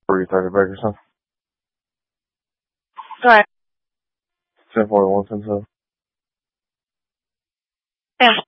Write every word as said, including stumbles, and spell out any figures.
three thirty Bakerson. 对。 ten forty-one ten seven. 哎呀。